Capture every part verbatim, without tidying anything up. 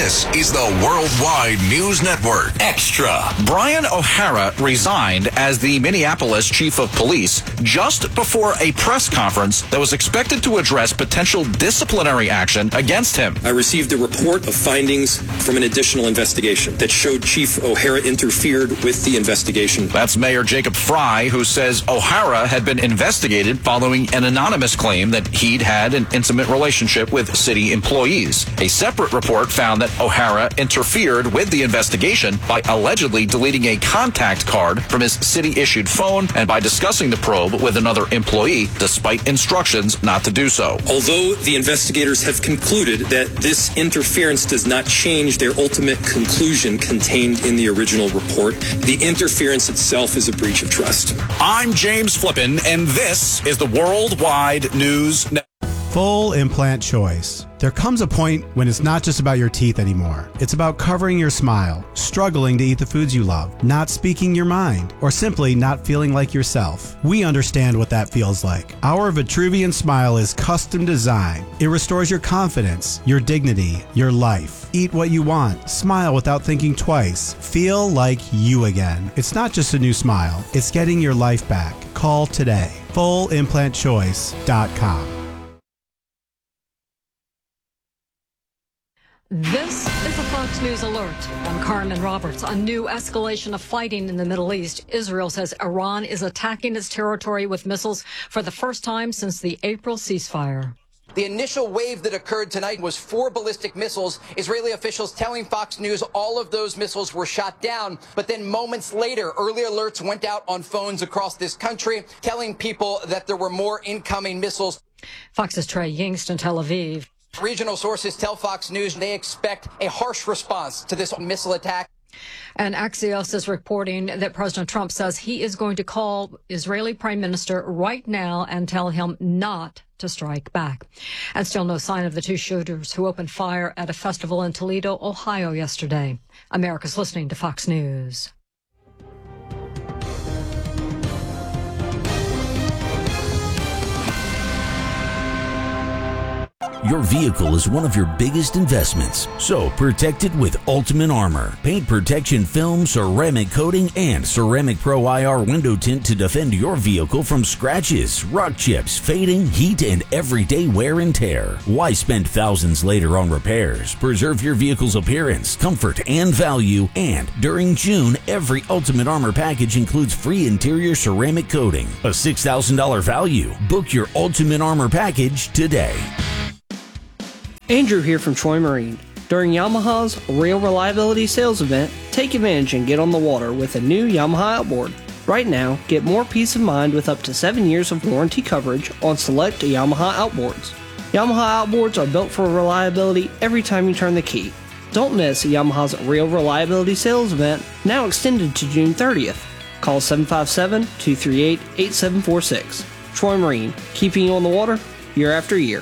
This is the Worldwide News Network. Extra. Brian O'Hara resigned as the Minneapolis chief of police just before a press conference that was expected to address potential disciplinary action against him. I received a report of findings from an additional investigation that showed Chief O'Hara interfered with the investigation. That's Mayor Jacob Fry, who says O'Hara had been investigated following an anonymous claim that he'd had an intimate relationship with city employees. A separate report found that O'Hara interfered with the investigation by allegedly deleting a contact card from his city-issued phone and by discussing the probe with another employee, despite instructions not to do so. Although the investigators have concluded that this interference does not change their ultimate conclusion contained in the original report, the interference itself is a breach of trust. I'm James Flippin, and this is the Worldwide News Network. Full implant choice. There comes a point when it's not just about your teeth anymore. It's about covering your smile, struggling to eat the foods you love, not speaking your mind, or simply not feeling like yourself. We understand what that feels like. Our Vitruvian Smile is custom designed. It restores your confidence, your dignity, your life. Eat what you want. Smile without thinking twice. Feel like you again. It's not just a new smile. It's getting your life back. Call today. full implant choice dot com. This is a Fox News Alert. I'm Carmen Roberts. A new escalation of fighting in the Middle East. Israel says Iran is attacking its territory with missiles for the first time since the April ceasefire. The initial wave that occurred tonight was four ballistic missiles. Israeli officials telling Fox News all of those missiles were shot down. But then moments later, early alerts went out on phones across this country, telling people that there were more incoming missiles. Fox's Trey Yingst in Tel Aviv. Regional sources tell Fox News they expect a harsh response to this missile attack. And Axios is reporting that President Trump says he is going to call Israeli Prime Minister right now and tell him not to strike back. And still no sign of the two shooters who opened fire at a festival in Toledo, Ohio yesterday. America's listening to Fox News. Your vehicle is one of your biggest investments, so protect it with Ultimate Armor. Paint protection film, ceramic coating, and Ceramic Pro I R window tint to defend your vehicle from scratches, rock chips, fading, heat, and everyday wear and tear. Why spend thousands later on repairs? Preserve your vehicle's appearance, comfort, and value. And during June, every Ultimate Armor package includes free interior ceramic coating, a six thousand dollars value. Book your Ultimate Armor package today. Andrew here from Troy Marine. During Yamaha's Real Reliability Sales Event, take advantage and get on the water with a new Yamaha outboard. Right now, get more peace of mind with up to seven years of warranty coverage on select Yamaha outboards. Yamaha outboards are built for reliability every time you turn the key. Don't miss Yamaha's Real Reliability Sales Event, now extended to June thirtieth. Call seven five seven, two three eight, eight seven four six. Troy Marine, keeping you on the water year after year.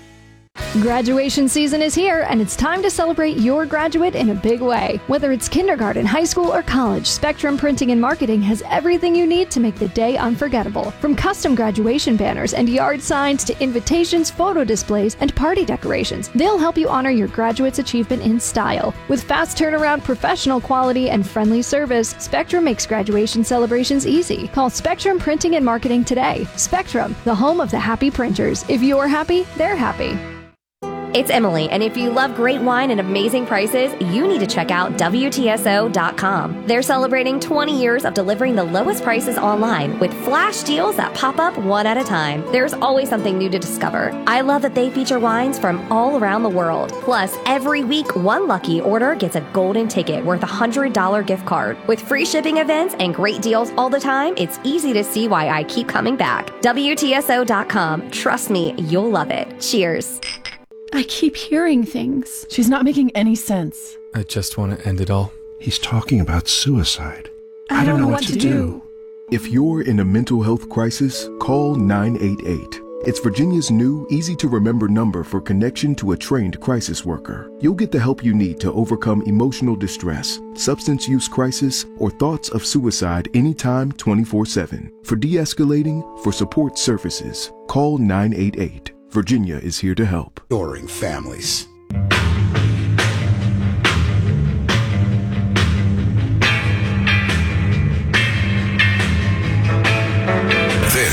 Graduation season is here, and it's time to celebrate your graduate in a big way. Whether it's kindergarten, high school, or college, Spectrum Printing and Marketing has everything you need to make the day unforgettable. From custom graduation banners and yard signs to invitations, photo displays, and party decorations, they'll help you honor your graduate's achievement in style. With fast turnaround, professional quality, and friendly service, Spectrum makes graduation celebrations easy. Call Spectrum Printing and Marketing today. Spectrum, the home of the happy printers. If you're happy, they're happy. It's Emily, and if you love great wine and amazing prices, you need to check out W T S O dot com. They're celebrating twenty years of delivering the lowest prices online with flash deals that pop up one at a time. There's always something new to discover. I love that they feature wines from all around the world. Plus, every week, one lucky order gets a golden ticket worth a one hundred dollars gift card. With free shipping events and great deals all the time, it's easy to see why I keep coming back. W T S O dot com. Trust me, you'll love it. Cheers. I keep hearing things. She's not making any sense. I just want to end it all. He's talking about suicide. I, I don't, don't know, know what, what to do. do. If you're in a mental health crisis, call nine eight eight. It's Virginia's new, easy-to-remember number for connection to a trained crisis worker. You'll get the help you need to overcome emotional distress, substance use crisis, or thoughts of suicide anytime twenty-four seven. For de-escalating, for support services, call nine eight eight. Virginia is here to help. Restoring families.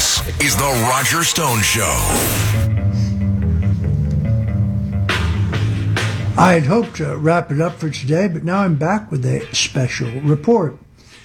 This is The Roger Stone Show. I had hoped to wrap it up for today, but now I'm back with a special report.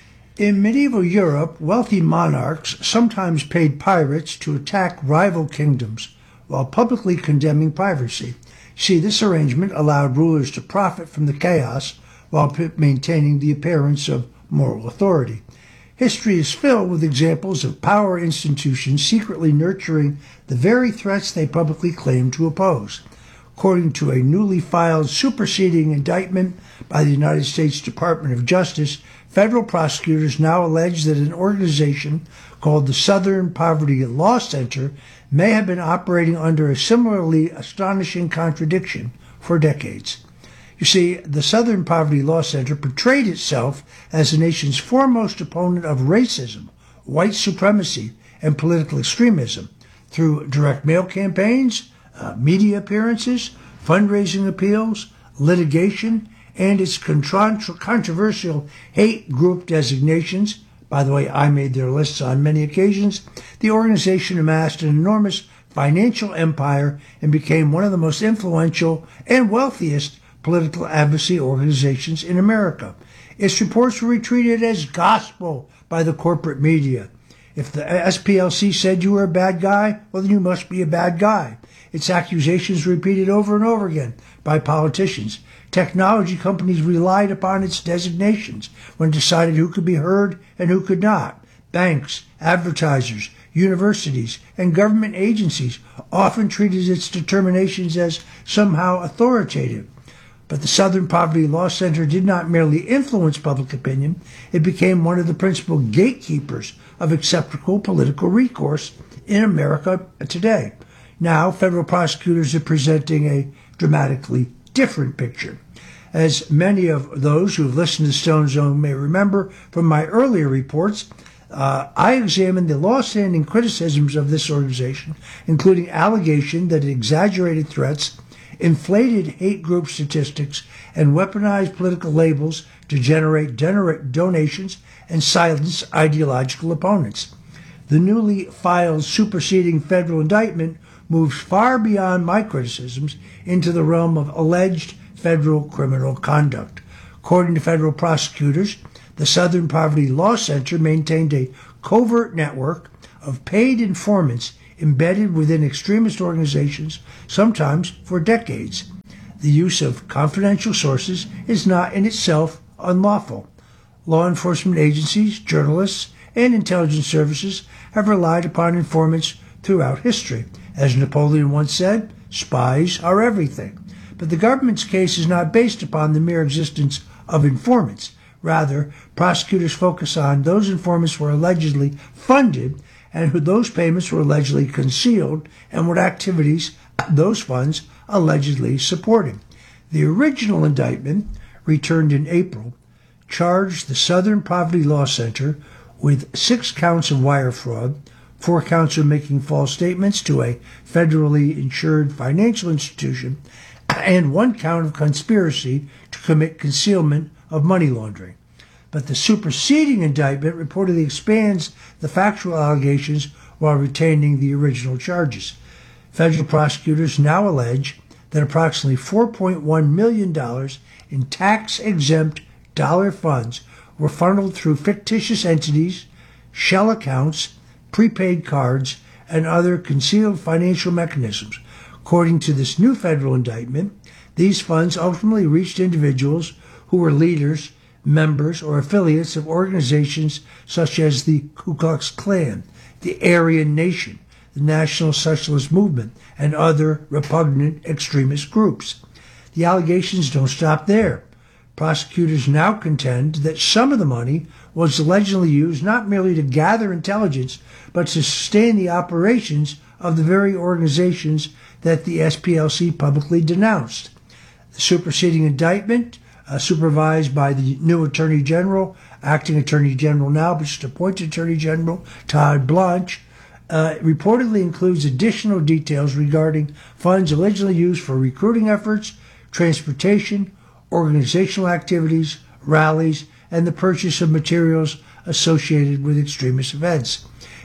In medieval Europe, wealthy monarchs sometimes paid pirates to attack rival kingdoms while publicly condemning piracy. See, this arrangement allowed rulers to profit from the chaos while maintaining the appearance of moral authority. History is filled with examples of power institutions secretly nurturing the very threats they publicly claim to oppose. According to a newly filed superseding indictment by the United States Department of Justice, federal prosecutors now allege that an organization called the Southern Poverty Law Center may have been operating under a similarly astonishing contradiction for decades. You see, the Southern Poverty Law Center portrayed itself as the nation's foremost opponent of racism, white supremacy, and political extremism through direct mail campaigns, uh, media appearances, fundraising appeals, litigation, and its controversial hate group designations. By the way, I made their lists on many occasions. The organization amassed an enormous financial empire and became one of the most influential and wealthiest political advocacy organizations in America. Its reports were treated as gospel by the corporate media. If the S P L C said you were a bad guy, well, then you must be a bad guy. Its accusations were repeated over and over again by politicians. Technology companies relied upon its designations when decided who could be heard and who could not. Banks, advertisers, universities, and government agencies often treated its determinations as somehow authoritative. But the Southern Poverty Law Center did not merely influence public opinion, it became one of the principal gatekeepers of acceptable political recourse in America today. Now, federal prosecutors are presenting a dramatically different picture. As many of those who have listened to Stone Zone may remember from my earlier reports, uh, I examined the long-standing criticisms of this organization, including allegation that it exaggerated threats, inflated hate group statistics, and weaponized political labels to generate gener- donations and silence ideological opponents. The newly filed superseding federal indictment moves far beyond my criticisms into the realm of alleged federal criminal conduct. According to federal prosecutors, the Southern Poverty Law Center maintained a covert network of paid informants embedded within extremist organizations, sometimes for decades. The use of confidential sources is not in itself unlawful. Law enforcement agencies, journalists, and intelligence services have relied upon informants throughout history. As Napoleon once said, spies are everything. But the government's case is not based upon the mere existence of informants. Rather, prosecutors focus on those informants who were allegedly funded and who those payments were allegedly concealed and what activities those funds allegedly supporting. The original indictment, returned in April, charged the Southern Poverty Law Center with six counts of wire fraud, four counts of making false statements to a federally insured financial institution, and one count of conspiracy to commit concealment of money laundering. But the superseding indictment reportedly expands the factual allegations while retaining the original charges. Federal prosecutors now allege that approximately four point one million dollars in tax-exempt dollar funds were funneled through fictitious entities, shell accounts, prepaid cards, and other concealed financial mechanisms. According to this new federal indictment, these funds ultimately reached individuals who were leaders, members, or affiliates of organizations such as the Ku Klux Klan, the Aryan Nation, the National Socialist Movement, and other repugnant extremist groups. The allegations don't stop there. Prosecutors now contend that some of the money was allegedly used not merely to gather intelligence, but to sustain the operations of the very organizations that the S P L C publicly denounced. The superseding indictment, uh, supervised by the new Attorney General, acting Attorney General now, but just appointed Attorney General Todd Blanche, uh, reportedly includes additional details regarding funds allegedly used for recruiting efforts, transportation, organizational activities, rallies, and the purchase of materials associated with extremist events.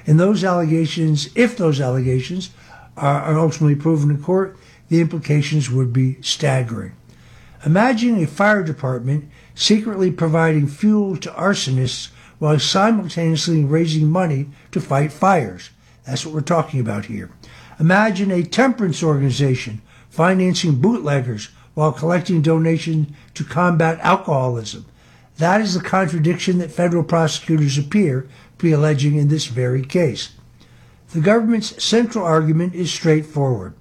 And those allegations, if those allegations are, are ultimately proven in court, the implications would be staggering. Imagine a fire department secretly providing fuel to arsonists while simultaneously raising money to fight fires. That's what we're talking about here. Imagine a temperance organization financing bootleggers while collecting donations to combat alcoholism. That is the contradiction that federal prosecutors appear to be alleging in this very case. The government's central argument is straightforward.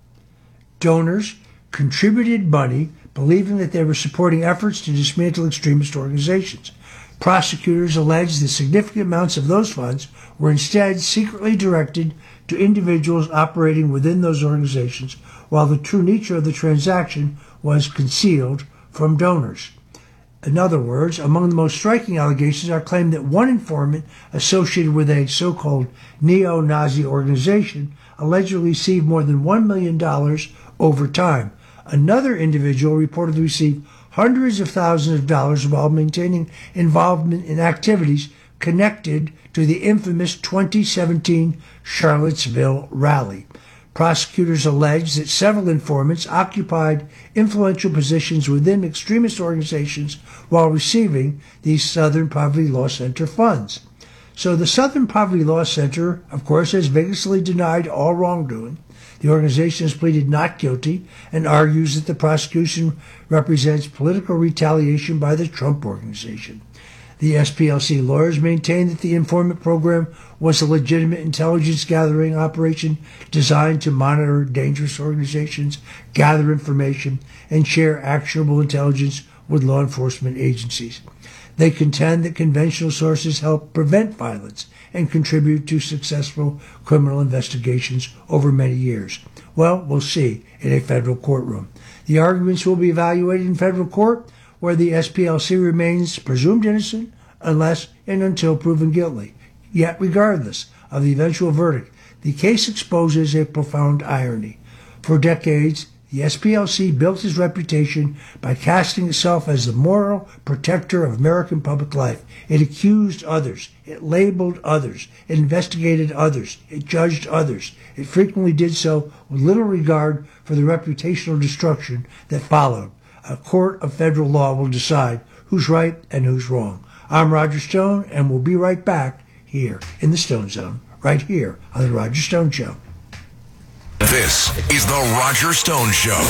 Donors contributed money believing that they were supporting efforts to dismantle extremist organizations. Prosecutors allege that significant amounts of those funds were instead secretly directed to individuals operating within those organizations, while the true nature of the transaction was concealed from donors. In other words, among the most striking allegations are claim that one informant associated with a so-called neo-Nazi organization allegedly received more than one million dollars over time. Another individual reportedly received hundreds of thousands of dollars while maintaining involvement in activities connected to the infamous twenty seventeen Charlottesville rally. Prosecutors allege that several informants occupied influential positions within extremist organizations while receiving these Southern Poverty Law Center funds. So the Southern Poverty Law Center, of course, has vigorously denied all wrongdoing. The organization has pleaded not guilty and argues that the prosecution represents political retaliation by the Trump Organization. The S P L C lawyers maintain that the informant program was a legitimate intelligence gathering operation designed to monitor dangerous organizations, gather information, and share actionable intelligence with law enforcement agencies. They contend that conventional sources help prevent violence and contribute to successful criminal investigations over many years. Well, we'll see in a federal courtroom. The arguments will be evaluated in federal court, where the S P L C remains presumed innocent unless and until proven guilty. Yet, regardless of the eventual verdict, the case exposes a profound irony. For decades, the S P L C built its reputation by casting itself as the moral protector of American public life. It accused others. It labeled others. It investigated others. It judged others. It frequently did so with little regard for the reputational destruction that followed. A court of federal law will decide who's right and who's wrong. I'm Roger Stone, and we'll be right back here in the Stone Zone, right here on The Roger Stone Show. This is The Roger Stone Show.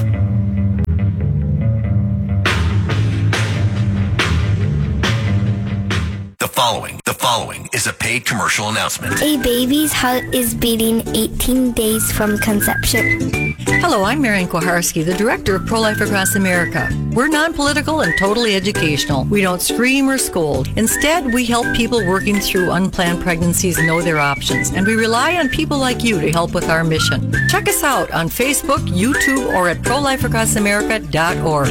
The following, the following is a paid commercial announcement. A baby's heart is beating eighteen days from conception. Hello, I'm Marian Koharski, the director of Pro-Life Across America. We're non-political and totally educational. We don't scream or scold. Instead, we help people working through unplanned pregnancies know their options, and we rely on people like you to help with our mission. Check us out on Facebook, YouTube, or at pro life across america dot org.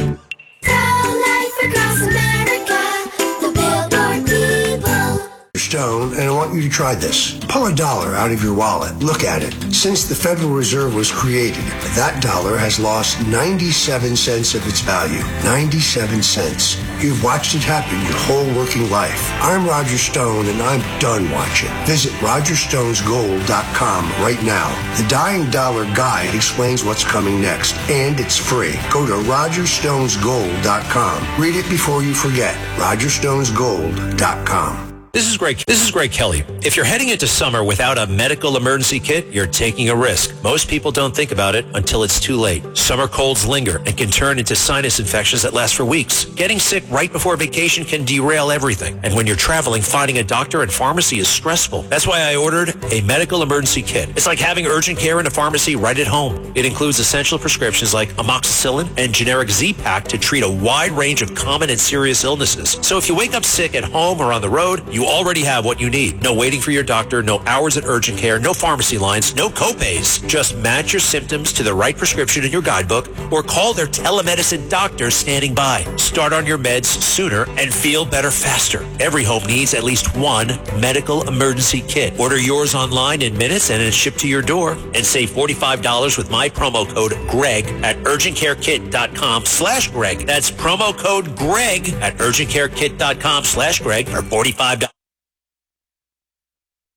Pro-Life Across America, the Billboard people. Stone, and I want you to try this. Pull a dollar out of your wallet. Look at it. Since the Federal Reserve was created, that dollar has lost ninety-seven cents of its value. ninety-seven cents. You've watched it happen your whole working life. I'm Roger Stone, and I'm done watching. Visit roger stones gold dot com right now. The Dying Dollar Guide explains what's coming next, and it's free. Go to roger stones gold dot com. Read it before you forget. roger stones gold dot com. This is Greg. This is Greg Kelly. If you're heading into summer without a medical emergency kit, you're taking a risk. Most people don't think about it until it's too late. Summer colds linger and can turn into sinus infections that last for weeks. Getting sick right before vacation can derail everything. And when you're traveling, finding a doctor and pharmacy is stressful. That's why I ordered a medical emergency kit. It's like having urgent care in a pharmacy right at home. It includes essential prescriptions like amoxicillin and generic Z-Pak to treat a wide range of common and serious illnesses. So if you wake up sick at home or on the road, you You already have what you need. No waiting for your doctor, no hours at urgent care, no pharmacy lines, no copays. Just match your symptoms to the right prescription in your guidebook or call their telemedicine doctor standing by. Start on your meds sooner and feel better faster. Every home needs at least one medical emergency kit. Order yours online in minutes and it's shipped to your door. And save forty-five dollars with my promo code GREG at urgent care kit dot com slash Greg. That's promo code GREG at urgent care kit dot com slash Greg for forty-five dollars.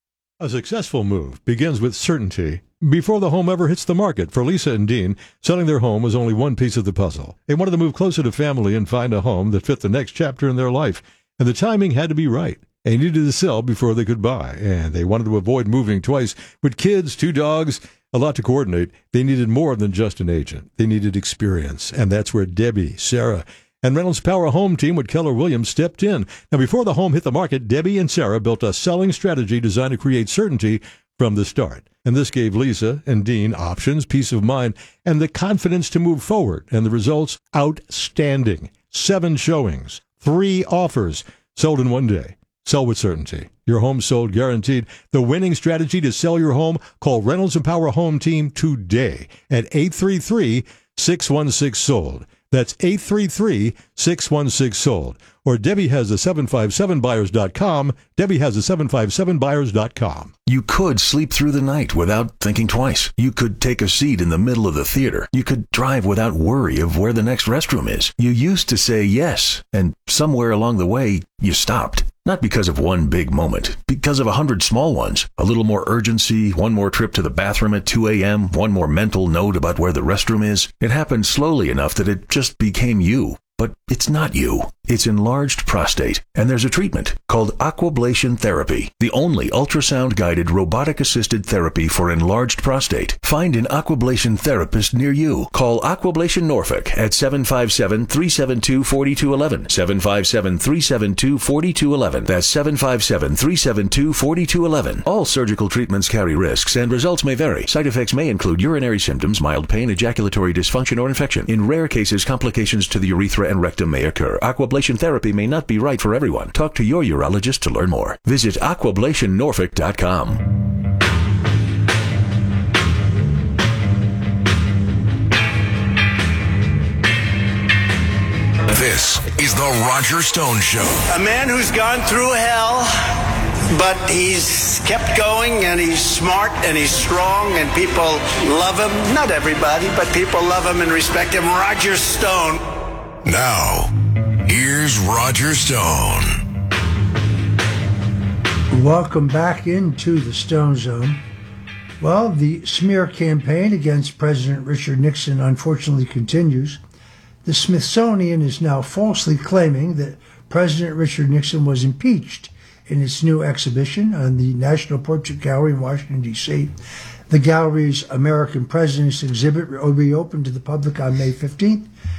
A successful move begins with certainty before the home ever hits the market. For Lisa and Dean, selling their home was only one piece of the puzzle. They wanted to move closer to family and find a home that fit the next chapter in their life, and the timing had to be right. They needed to sell before they could buy, and they wanted to avoid moving twice. With kids, two dogs, a lot to coordinate, they needed more than just an agent. They needed experience, and that's where Debbie, Sarah, and Reynolds Power Home Team with Keller Williams stepped in. Now, before the home hit the market, Debbie and Sarah built a selling strategy designed to create certainty from the start. And this gave Lisa and Dean options, peace of mind, and the confidence to move forward. And the results, outstanding. Seven showings, three offers, sold in one day. Sell with certainty. Your home sold guaranteed. The winning strategy to sell your home, call Reynolds and Power Home Team today at eight three three, six one six, sold. That's eight three three, six one six, sold. Or Debbie has a seven five seven buyers dot com. Debbie has a seven five seven buyers dot com. You could sleep through the night without thinking twice. You could take a seat in the middle of the theater. You could drive without worry of where the next restroom is. You used to say yes, and somewhere along the way, you stopped. Not because of one big moment, because of a hundred small ones. A little more urgency, one more trip to the bathroom at two a.m., one more mental note about where the restroom is. It happened slowly enough that it just became you. But it's not you. It's enlarged prostate, and there's a treatment called Aquablation Therapy, the only ultrasound-guided robotic-assisted therapy for enlarged prostate. Find an Aquablation therapist near you. Call Aquablation Norfolk at seven five seven, three seven two, four two one one, seven five seven, three seven two, four two one one. That's seven five seven, three seven two, four two one one. All surgical treatments carry risks, and results may vary. Side effects may include urinary symptoms, mild pain, ejaculatory dysfunction, or infection. In rare cases, complications to the urethra and rectum may occur. Aquablation therapy may not be right for everyone. Talk to your urologist to learn more. Visit aquablation norfolk dot com. This is the Roger Stone Show. A man who's gone through hell, but he's kept going, and he's smart, and he's strong, and people love him. Not everybody, but people love him and respect him. Roger Stone. Now, here's Roger Stone. Welcome back into the Stone Zone. Well, the smear campaign against President Richard Nixon unfortunately continues. The Smithsonian is now falsely claiming that President Richard Nixon was impeached in its new exhibition on the National Portrait Gallery in Washington, D C The gallery's American Presidents exhibit will be open to the public on May fifteenth.